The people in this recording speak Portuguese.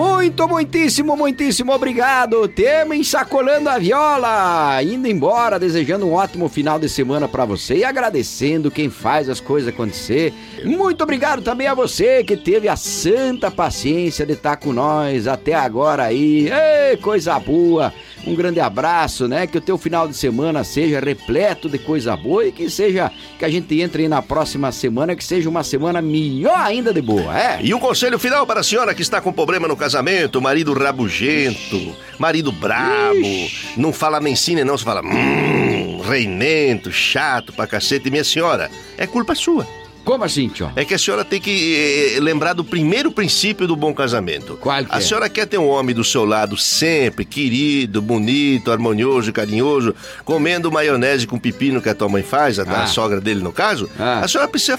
Muitíssimo obrigado. Temo ensacolando a viola. Indo embora, desejando um ótimo final de semana pra você e agradecendo quem faz as coisas acontecer. Muito obrigado também a você que teve a santa paciência de estar com nós até agora aí. Ei, coisa boa. Um grande abraço, né? Que o teu final de semana seja repleto de coisa boa e que a gente entre aí na próxima semana, que seja uma semana melhor ainda de boa, é? E um conselho final para a senhora que está com problema no casamento, marido rabugento, marido brabo, não fala mencine não, você fala reinento, chato pra cacete. Minha senhora, é culpa sua. Como assim, tio? É que a senhora tem que lembrar do primeiro princípio do bom casamento. Qual que é? A senhora quer ter um homem do seu lado sempre, querido, bonito, harmonioso, carinhoso, comendo maionese com pepino que a tua mãe faz, a sogra dele no caso? A senhora precisa